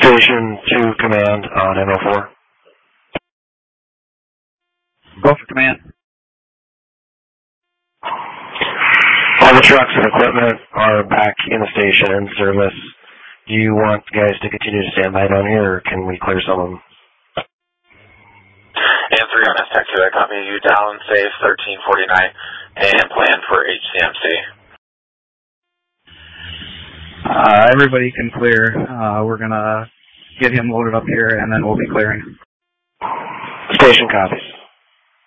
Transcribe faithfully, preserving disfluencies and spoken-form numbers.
Station to command on M O four. Go for command. All the trucks and equipment are back in the station in service. Do you want guys to continue to stand by down here, or can we clear some of them? And three on S Tech two, I copy you down, safe thirteen forty-nine, and plan for H C M C. Uh, everybody can clear. Uh, we're going to get him loaded up here, and then we'll be clearing. Station copies.